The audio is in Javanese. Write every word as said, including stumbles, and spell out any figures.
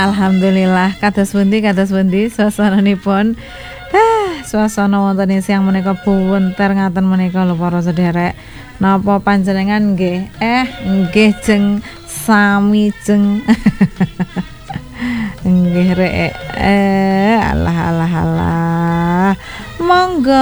Alhamdulillah kados pundi kados pundi suasananipun. Ah, suasana wonten ing siang menika buwenter ngaten menika lho para sederek. Napa panjenengan nggih? Eh, nggih jeng sami jeng. Nggih rek. Eh, alah alah alah. Monggo